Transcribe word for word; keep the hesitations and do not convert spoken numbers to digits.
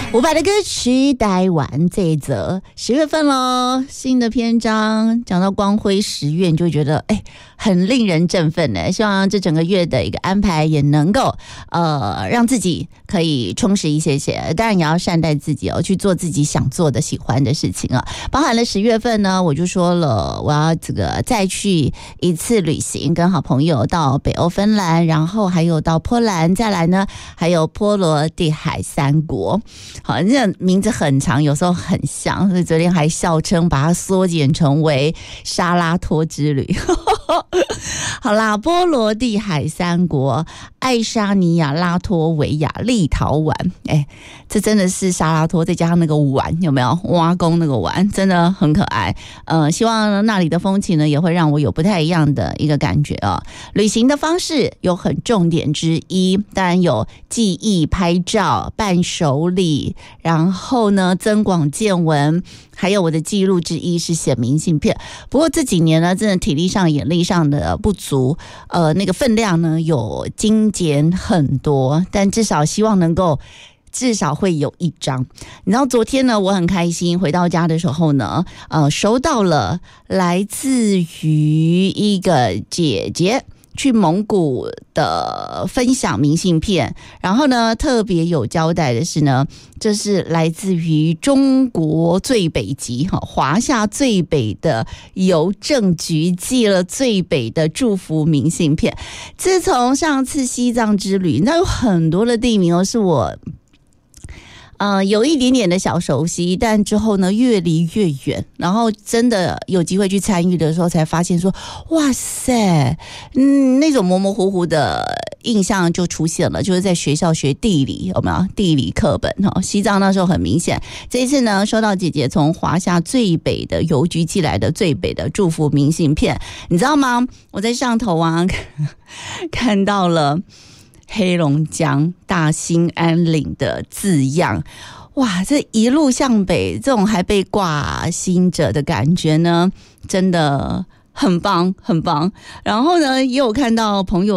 伍佰的歌曲待完这一则，十月份咯，新的篇章，讲到光辉十月，你就会觉得哎，很令人振奋呢。希望这整个月的一个安排也能够呃让自己可以充实一些些，当然也要善待自己哦，去做自己想做的、喜欢的事情啊。包含了十月份呢，我就说了，我要这个再去一次旅行，跟好朋友到北欧芬兰，然后还有到波兰，再来呢还有波罗的海三国。好，这个名字很长，有时候很像，所以昨天还笑称把它缩减成为沙拉托之旅。好啦，波罗的海三国，爱沙尼亚、拉脱维亚、立陶宛，哎，这真的是沙拉托再加上那个碗，有没有挖工那个碗，真的很可爱。呃，希望那里的风情呢，也会让我有不太一样的一个感觉啊。旅行的方式有很重点之一，当然有记忆、拍照、伴手礼，然后呢增广见闻，还有我的记录之一是写明信片。不过这几年呢，真的体力上、眼力上的不足，呃，那个分量呢有精简很多，但至少希望能够。至少会有一张。你知道昨天呢，我很开心回到家的时候呢，呃，收到了来自于一个姐姐去蒙古的分享明信片，然后呢，特别有交代的是呢，这是来自于中国最北极哈华夏最北的邮政局寄了最北的祝福明信片。自从上次西藏之旅，那有很多的地名哦，是我。呃，有一点点的小熟悉，但之后呢越离越远，然后真的有机会去参与的时候才发现说，哇塞，嗯，那种模模糊糊的印象就出现了，就是在学校学地理，有没有地理课本哈？西藏那时候很明显，这一次呢收到姐姐从华夏最北的邮局寄来的最北的祝福明信片，你知道吗？我在上头啊看到了。黑龙江大兴安岭的字样，哇，这一路向北，这种还被挂心着的感觉呢，真的很棒，很棒。然后呢，也有看到朋友。